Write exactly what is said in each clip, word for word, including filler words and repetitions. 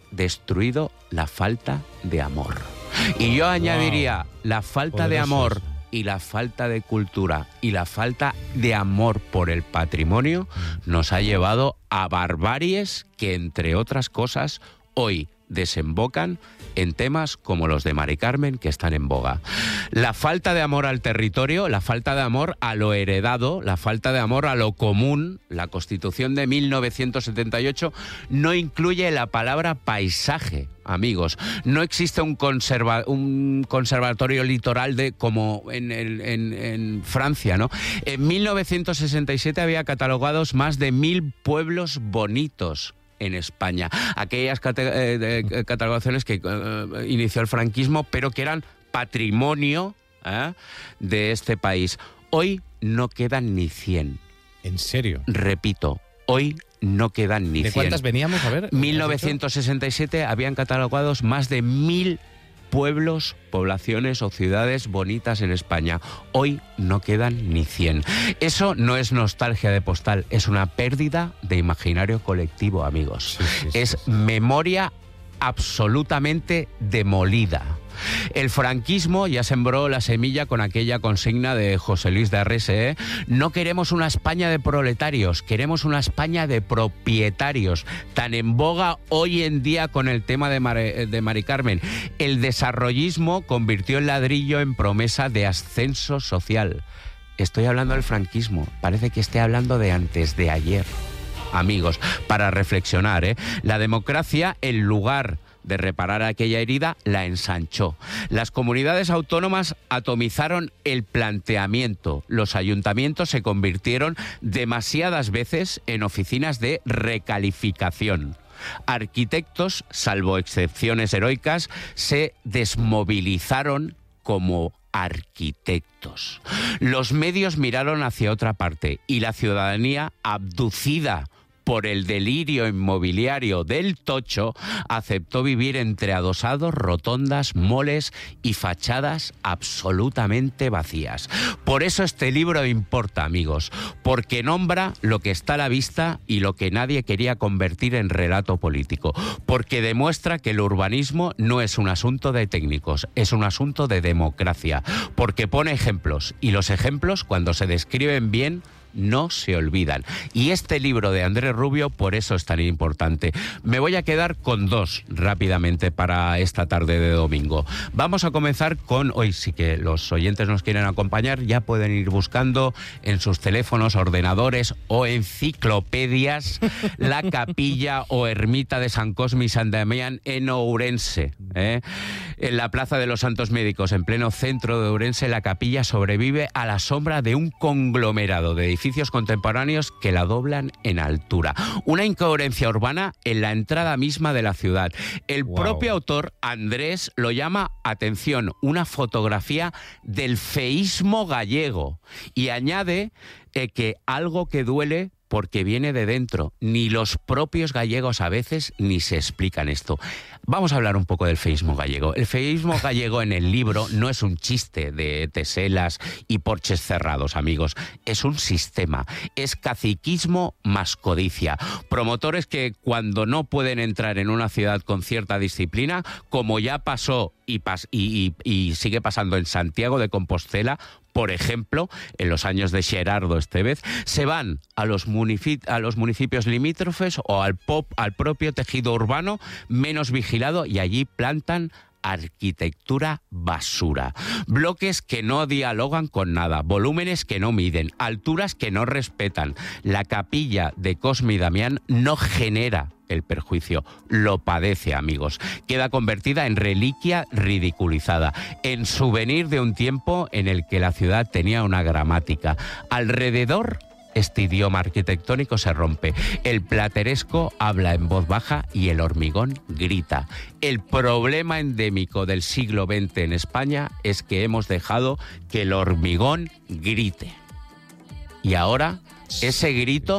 destruido la falta de amor. Y yo añadiría wow. la falta Poderosos. de amor y la falta de cultura y la falta de amor por el patrimonio nos ha llevado a barbaries que, entre otras cosas, hoy desembocan en temas como los de Mari Carmen, que están en boga. La falta de amor al territorio, la falta de amor a lo heredado, la falta de amor a lo común. La Constitución de mil novecientos setenta y ocho no incluye la palabra paisaje, amigos. No existe un, conserva, un conservatorio litoral de como en, el, en, en Francia, ¿no? En mil novecientos sesenta y siete había catalogados más de mil pueblos bonitos en España. Aquellas cate- eh, catalogaciones que eh, inició el franquismo, pero que eran patrimonio ¿eh? de este país. Hoy no quedan ni cien. ¿En serio? Repito, hoy no quedan ni cien. ¿De cuántas veníamos? A ver. mil novecientos sesenta y siete habían catalogados más de mil pueblos, poblaciones o ciudades bonitas en España. Hoy no quedan ni cien. Eso no es nostalgia de postal, es una pérdida de imaginario colectivo, amigos. Sí, sí, sí, es sí. memoria absolutamente demolida. El franquismo ya sembró la semilla con aquella consigna de José Luis de Arrese, ¿eh? No queremos una España de proletarios, queremos una España de propietarios, tan en boga hoy en día con el tema de, Mar- de Mari Carmen. El desarrollismo convirtió el ladrillo en promesa de ascenso social. Estoy hablando del franquismo, parece que esté hablando de antes de ayer. Amigos, para reflexionar, ¿eh? La democracia, en lugar de reparar aquella herida, la ensanchó. Las comunidades autónomas atomizaron el planteamiento. Los ayuntamientos se convirtieron demasiadas veces en oficinas de recalificación. Arquitectos, salvo excepciones heroicas, se desmovilizaron como arquitectos. Los medios miraron hacia otra parte y la ciudadanía, abducida por el delirio inmobiliario del tocho, aceptó vivir entre adosados, rotondas, moles y fachadas absolutamente vacías. Por eso este libro importa, amigos, porque nombra lo que está a la vista y lo que nadie quería convertir en relato político, porque demuestra que el urbanismo no es un asunto de técnicos, es un asunto de democracia, porque pone ejemplos, y los ejemplos, cuando se describen bien, no se olvidan. Y este libro de Andrés Rubio por eso es tan importante. Me voy a quedar con dos rápidamente para esta tarde de domingo. Vamos a comenzar con, hoy sí que los oyentes nos quieren acompañar, ya pueden ir buscando en sus teléfonos, ordenadores o enciclopedias la capilla o ermita de San Cosme y San Damián en Ourense, ¿eh? En la Plaza de los Santos Médicos, en pleno centro de Ourense, la capilla sobrevive a la sombra de un conglomerado de edificios contemporáneos que la doblan en altura. Una incoherencia urbana en la entrada misma de la ciudad. El wow. propio autor, Andrés, lo llama, atención, una fotografía del feísmo gallego. Y añade eh, que algo que duele porque viene de dentro. Ni los propios gallegos a veces ni se explican esto. Vamos a hablar un poco del feísmo gallego. El feísmo gallego en el libro no es un chiste de teselas y porches cerrados, amigos. Es un sistema. Es caciquismo más codicia. Promotores que cuando no pueden entrar en una ciudad con cierta disciplina, como ya pasó y, pas- y, y, y sigue pasando en Santiago de Compostela, por ejemplo, en los años de Xerardo Estevez, se van a los, munici- a los municipios limítrofes o al, pop, al propio tejido urbano menos vigilado y allí plantan arquitectura basura. Bloques que no dialogan con nada, volúmenes que no miden, alturas que no respetan. La capilla de Cosme y Damián no genera el perjuicio, lo padece, amigos. Queda convertida en reliquia ridiculizada, en souvenir de un tiempo en el que la ciudad tenía una gramática. Alrededor, este idioma arquitectónico se rompe. El plateresco habla en voz baja y el hormigón grita. El problema endémico del siglo veinte en España es que hemos dejado que el hormigón grite. Y ahora, ese grito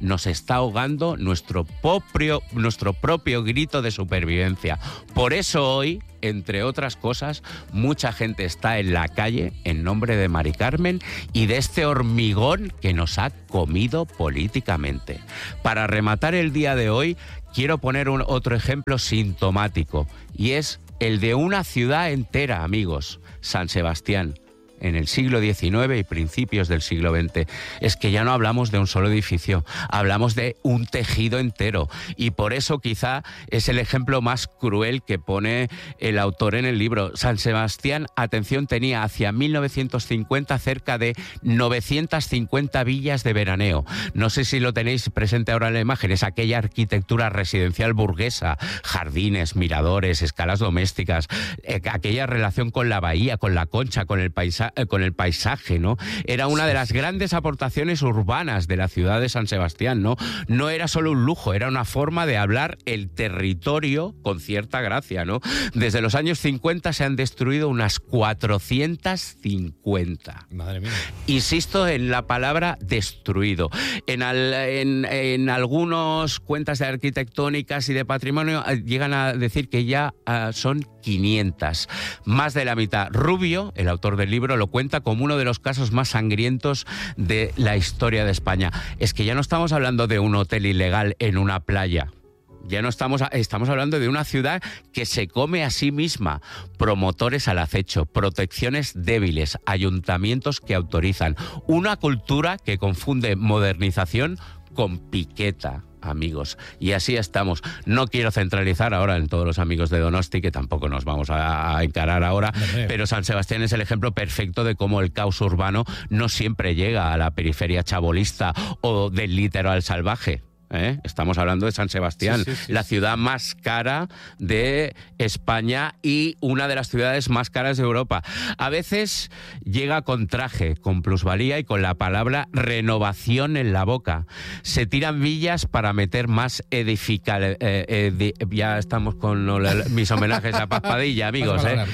nos está ahogando nuestro propio, nuestro propio grito de supervivencia. Por eso hoy, entre otras cosas, mucha gente está en la calle en nombre de Mari Carmen y de este hormigón que nos ha comido políticamente. Para rematar el día de hoy, quiero poner un otro ejemplo sintomático, y es el de una ciudad entera, amigos, San Sebastián. En el siglo diecinueve y principios del siglo veinte. Es que ya no hablamos de un solo edificio, hablamos de un tejido entero. Y por eso quizá es el ejemplo más cruel que pone el autor en el libro. San Sebastián, atención, tenía hacia mil novecientos cincuenta cerca de novecientas cincuenta villas de veraneo. No sé si lo tenéis presente ahora en la imagen, es aquella arquitectura residencial burguesa, jardines, miradores, escalas domésticas, eh, aquella relación con la bahía, con la concha, con el paisaje, con el paisaje, ¿no? Era una de las grandes aportaciones urbanas de la ciudad de San Sebastián, ¿no? No era solo un lujo, era una forma de hablar el territorio con cierta gracia, ¿no? Desde los años cincuenta se han destruido unas cuatrocientas cincuenta. Madre mía. Insisto en la palabra destruido. En, al, en, en algunos cuentas de arquitectónicas y de patrimonio llegan a decir que ya uh, son quinientas. Más de la mitad. Rubio, el autor del libro, lo cuenta como uno de los casos más sangrientos de la historia de España. Es que ya no estamos hablando de un hotel ilegal en una playa. Ya no estamos, estamos hablando de una ciudad que se come a sí misma. Promotores al acecho, protecciones débiles, ayuntamientos que autorizan. Una cultura que confunde modernización con piqueta, amigos. Y así estamos. No quiero centralizar ahora en todos los amigos de Donosti, que tampoco nos vamos a, a encarar ahora, pero San Sebastián es el ejemplo perfecto de cómo el caos urbano no siempre llega a la periferia chabolista o del litoral salvaje. ¿Eh? Estamos hablando de San Sebastián, sí, sí, sí, la ciudad más cara de España y una de las ciudades más caras de Europa. A veces llega con traje, con plusvalía y con la palabra renovación en la boca. Se tiran villas para meter más edificar. Eh, edi, ya estamos con lo, mis homenajes a Paz Padilla, amigos. Eh.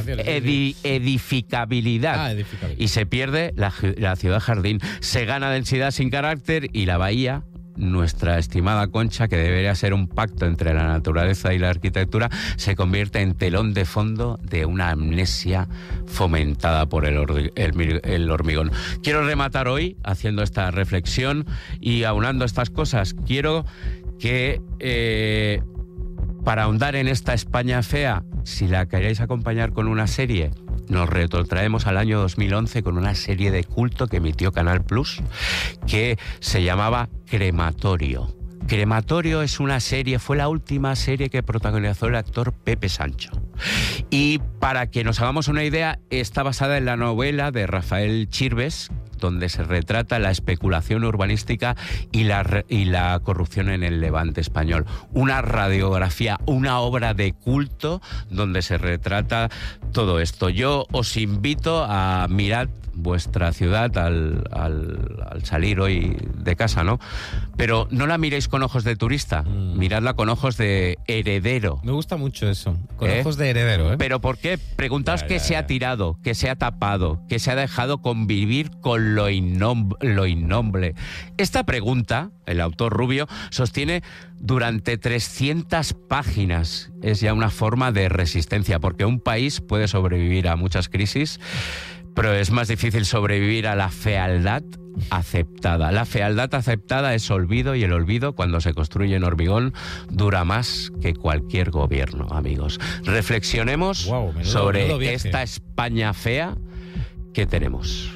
Edi, edificabilidad. Ah, edificabilidad. Y se pierde la, la ciudad jardín. Se gana densidad sin carácter y la bahía, nuestra estimada Concha, que debería ser un pacto entre la naturaleza y la arquitectura, se convierte en telón de fondo de una amnesia fomentada por el, or- el, el hormigón. Quiero rematar hoy haciendo esta reflexión y aunando estas cosas. Quiero que, eh, para ahondar en esta España fea, si la queréis acompañar con una serie, nos retrotraemos al año dos mil once con una serie de culto que emitió Canal Plus que se llamaba Crematorio. Crematorio es una serie, fue la última serie que protagonizó el actor Pepe Sancho. Y para que nos hagamos una idea, está basada en la novela de Rafael Chirves, donde se retrata la especulación urbanística y la, y la corrupción en el Levante español. Una radiografía, una obra de culto donde se retrata todo esto. Yo os invito a mirar vuestra ciudad al, al, al salir hoy de casa, ¿no? Pero no la miréis con ojos de turista, mm. miradla con ojos de heredero. Me gusta mucho eso, con ¿Eh? ojos de heredero, ¿eh? ¿Pero por qué? Preguntaos qué se ha tirado, qué se ha tapado, qué se ha dejado convivir con lo, innom- lo innombre. Esta pregunta, el autor Rubio, sostiene durante trescientas páginas. Es ya una forma de resistencia, porque un país puede sobrevivir a muchas crisis, pero es más difícil sobrevivir a la fealdad aceptada. La fealdad aceptada es olvido, y el olvido, cuando se construye en hormigón, dura más que cualquier gobierno, amigos. Reflexionemos wow, menudo, sobre menudo esta España fea que tenemos.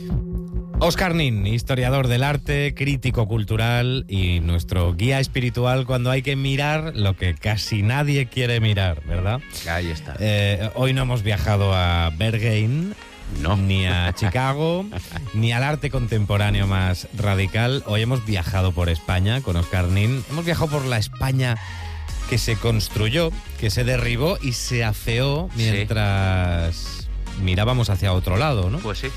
Óscar Nin, historiador del arte, crítico cultural y nuestro guía espiritual cuando hay que mirar lo que casi nadie quiere mirar, ¿verdad? Ahí está. Eh, hoy no hemos viajado a Berghain, no, ni a Chicago, ni al arte contemporáneo más radical. Hoy hemos viajado por España con Óscar Nin. Hemos viajado por la España que se construyó, que se derribó y se afeó mientras sí. mirábamos hacia otro lado, ¿no? Pues sí.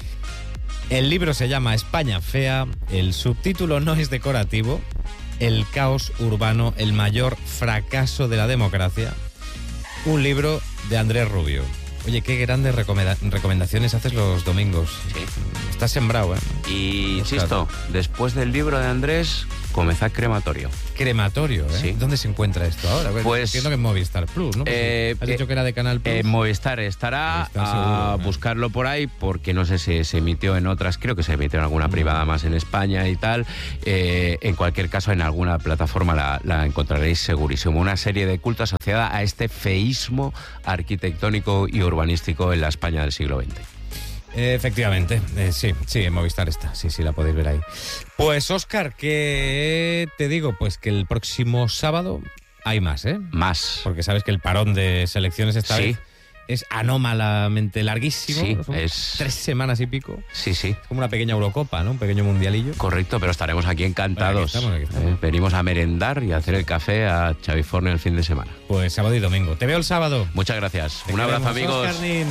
El libro se llama España fea, el subtítulo no es decorativo, El caos urbano, el mayor fracaso de la democracia. Un libro de Andrés Rubio. Oye, qué grandes recomenda- recomendaciones haces los domingos. Sí. Estás sembrado, ¿eh? Y insisto, después del libro de Andrés, Comezat Crematorio. Crematorio, ¿eh? Sí. ¿Dónde se encuentra esto ahora? Pues entiendo que en Movistar Plus, ¿no? Eh, Has dicho que era de Canal Plus. En Movistar estará, Movistar a seguro, ¿no? buscarlo por ahí, porque no sé si se emitió en otras, creo que se emitió en alguna Mm. privada más en España y tal. Eh, en cualquier caso, en alguna plataforma la, la encontraréis segurísimo. Una serie de culto asociada a este feísmo arquitectónico y urbanístico en la España del siglo veinte. Eh, efectivamente, eh, sí, sí, en Movistar está, sí, sí, la podéis ver ahí. Pues, Óscar, ¿qué te digo? Pues que el próximo sábado hay más, ¿eh? Más. Porque sabes que el parón de selecciones esta Sí. vez es anómalamente larguísimo. Sí, Son es- tres semanas y pico. Sí, sí. Es como una pequeña Eurocopa, ¿no? Un pequeño mundialillo. Correcto, pero estaremos aquí encantados. Aquí estamos, aquí estamos. Eh, venimos a merendar y a hacer el café a Chavifornia el fin de semana. Pues sábado y domingo. Te veo el sábado. Muchas gracias. Te Un abrazo, queremos, amigos. Óscar Nin.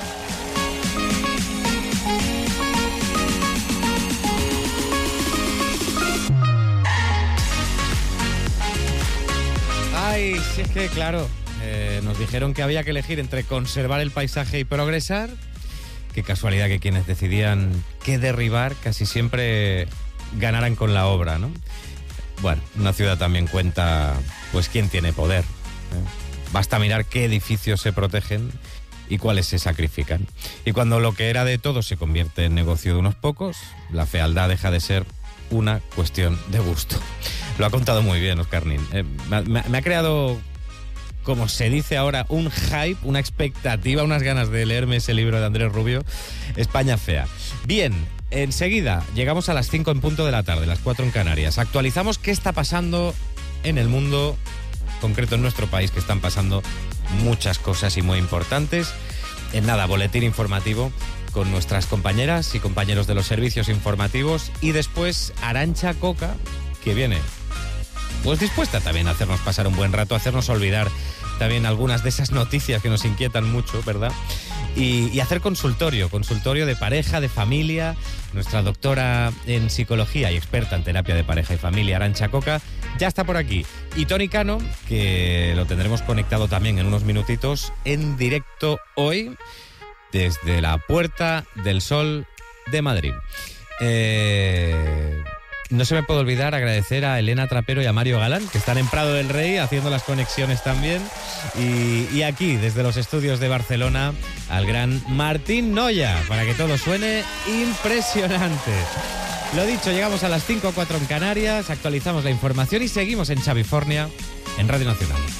Ay, si es que, claro, eh, nos dijeron que había que elegir entre conservar el paisaje y progresar. Qué casualidad que quienes decidían qué derribar casi siempre ganaran con la obra, ¿no? Bueno, una ciudad también cuenta, pues, quién tiene poder, ¿eh? Basta mirar qué edificios se protegen y cuáles se sacrifican. Y cuando lo que era de todos se convierte en negocio de unos pocos, la fealdad deja de ser una cuestión de gusto. Lo ha contado muy bien Óscar Nin. Eh, me, me- me ha creado, como se dice ahora, un hype, una expectativa, unas ganas de leerme ese libro de Andrés Rubio, España Fea. Bien, enseguida llegamos a las cinco en punto de la tarde, las cuatro en Canarias. Actualizamos qué está pasando en el mundo, en concreto en nuestro país, que están pasando muchas cosas y muy importantes. En nada, boletín informativo con nuestras compañeras y compañeros de los servicios informativos. Y después Arantxa Coca, que viene pues dispuesta también a hacernos pasar un buen rato, a hacernos olvidar también algunas de esas noticias que nos inquietan mucho, ¿verdad? Y, y hacer consultorio, consultorio de pareja, de familia. Nuestra doctora en psicología y experta en terapia de pareja y familia, Arantxa Coca, ya está por aquí. Y Toni Cano, que lo tendremos conectado también en unos minutitos, en directo hoy, desde la Puerta del Sol de Madrid. Eh... No se me puede olvidar agradecer a Elena Trapero y a Mario Galán, que están en Prado del Rey haciendo las conexiones también. Y, y aquí, desde los estudios de Barcelona, al gran Martín Noya, para que todo suene impresionante. Lo dicho, llegamos a las cinco o cuatro en Canarias, actualizamos la información y seguimos en Chavifornia, en Radio Nacional.